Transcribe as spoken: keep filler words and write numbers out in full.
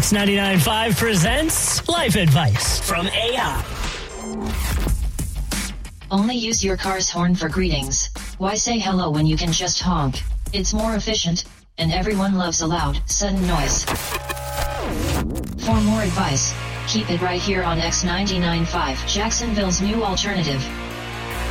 X ninety-nine point five presents Life Advice from A I. Only use your car's horn for greetings. Why say hello when you can just honk? It's more efficient, and everyone loves a loud, sudden noise. For more advice, keep it right here on X ninety-nine point five, Jacksonville's new alternative.